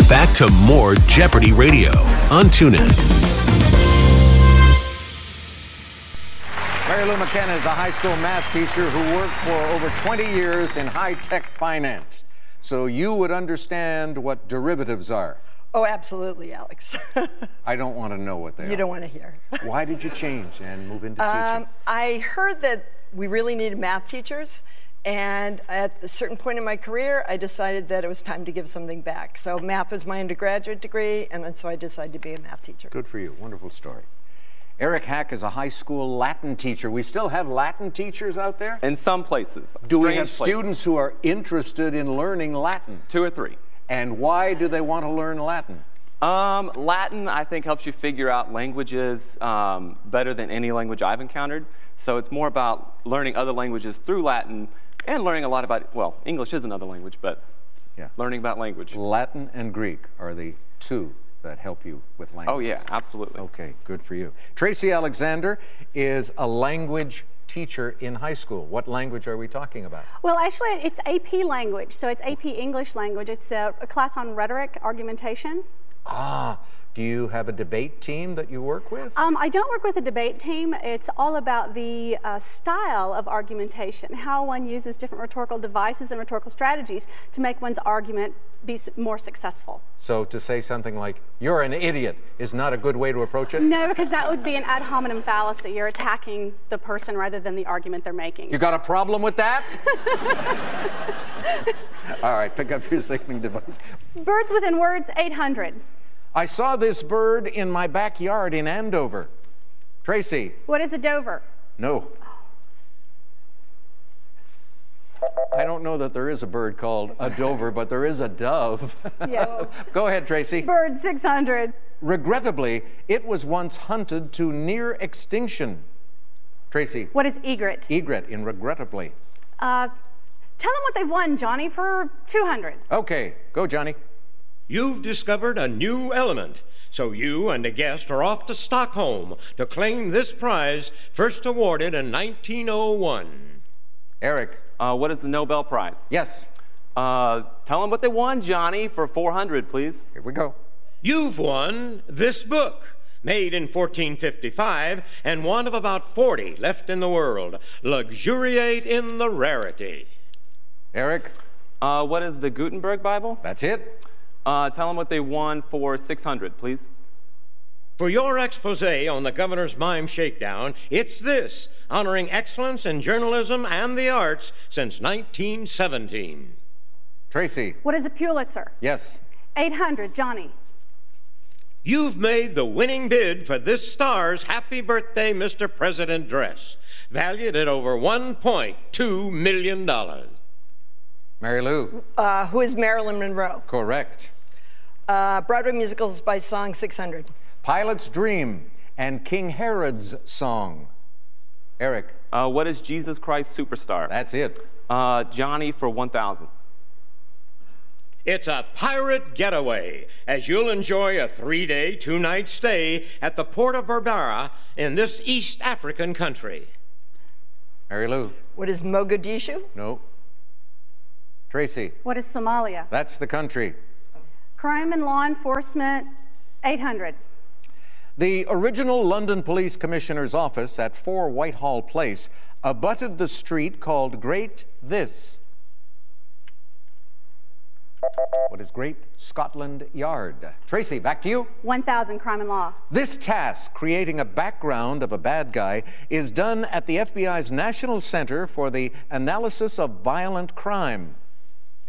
Back to more Jeopardy Radio on TuneIn. Mary Lou McKenna is a high school math teacher who worked for over 20 years in high-tech finance. So you would understand what derivatives are. Oh, absolutely, Alex. I don't want to know what they are. You don't want to hear. Why did you change and move into teaching? I heard that we really needed math teachers, and at a certain point in my career, I decided that it was time to give something back. So math was my undergraduate degree, and so I decided to be a math teacher. Good for you. Wonderful story. Eric Hack is a high school Latin teacher. We still have Latin teachers out there? In some places. Do we have students who are interested in learning Latin? 2 or 3. And why do they want to learn Latin? Latin, I think, helps you figure out languages better than any language I've encountered. So it's more about learning other languages through Latin and learning a lot about, well, English is another language, but learning about language. Latin and Greek are the two that help you with languages. Oh, yeah, absolutely. Okay, good for you. Tracy Alexander is a language teacher in high school. What language are we talking about? Well, actually, it's AP language. So it's AP English language. It's a class on rhetoric, argumentation. Ah, do you have a debate team that you work with? I don't work with a debate team. It's all about the style of argumentation, how one uses different rhetorical devices and rhetorical strategies to make one's argument be more successful. So to say something like, "You're an idiot," is not a good way to approach it? No, because that would be an ad hominem fallacy. You're attacking the person rather than the argument they're making. You got a problem with that? All right, pick up your signaling device. Birds within words, 800. I saw this bird in my backyard in Andover. Tracy. What is a Dover? No. I don't know that there is a bird called a Dover, but there is a dove. Yes. Go ahead, Tracy. Bird 600. Regrettably, it was once hunted to near extinction. Tracy. What is egret? Egret in regrettably. Tell them what they've won, Johnny, for 200. Okay, go, Johnny. You've discovered a new element, so you and a guest are off to Stockholm to claim this prize, first awarded in 1901. Eric. What is the Nobel Prize? Yes. Tell them what they won, Johnny, for 400, please. Here we go. You've won this book, made in 1455, and one of about 40 left in the world. Luxuriate in the rarity. Eric. What is the Gutenberg Bible? That's it. Tell them what they won for 600, please. For your expose on the Governor's Mime Shakedown, it's this, honoring excellence in journalism and the arts since 1917. Tracy. What is a Pulitzer? Yes. 800, Johnny. You've made the winning bid for this star's Happy Birthday, Mr. President dress, valued at over $1.2 million. Mary Lou. Who is Marilyn Monroe? Correct. Broadway musicals by song 600. Pilot's Dream and King Herod's Song. Eric. What is Jesus Christ Superstar? That's it. Johnny for 1,000. It's a pirate getaway, as you'll enjoy a 3-day, 2-night stay at the port of Berbera in this East African country. Mary Lou. What is Mogadishu? No. Tracy. What is Somalia? That's the country. Crime and law enforcement, 800. The original London Police Commissioner's office at 4 Whitehall Place abutted the street called Great This. What is Great Scotland Yard? Tracy, back to you. 1,000, crime and law. This task, creating a background of a bad guy, is done at the FBI's National Center for the Analysis of Violent Crime.